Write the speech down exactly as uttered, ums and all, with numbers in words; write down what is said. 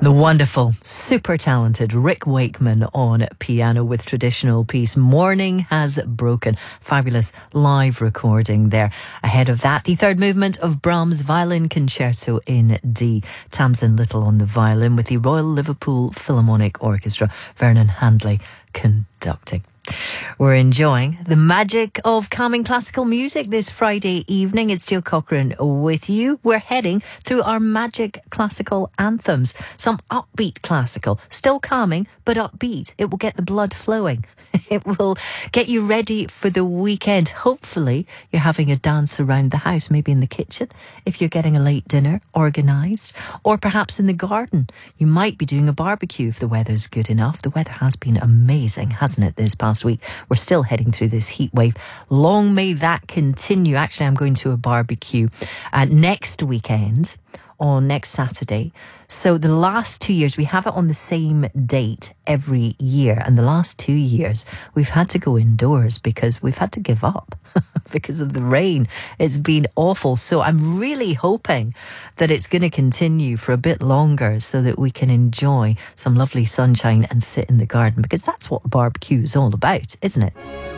The wonderful, super talented Rick Wakeman on piano with traditional piece Morning Has Broken. Fabulous live recording there. Ahead of that, the third movement of Brahms' Violin Concerto in D. Tamsin Little on the violin with the Royal Liverpool Philharmonic Orchestra. Vernon Handley conducting. We're enjoying the magic of calming classical music this Friday evening. It's Jill Cochran with you. We're heading through our magic classical anthems. Some upbeat classical, still calming, but upbeat. It will get the blood flowing. It will get you ready for the weekend. Hopefully, you're having a dance around the house, maybe in the kitchen, if you're getting a late dinner organised, or perhaps in the garden. You might be doing a barbecue if the weather's good enough. The weather has been amazing, hasn't it, this past week? We're still heading through this heat wave. Long may that continue. Actually, I'm going to a barbecue uh, next weekend, on next Saturday. So the last two years, we have it on the same date every year. And the last two years, we've had to go indoors because we've had to give up because of the rain. It's been awful. So I'm really hoping that it's going to continue for a bit longer so that we can enjoy some lovely sunshine and sit in the garden, because that's what barbecue is all about, isn't it?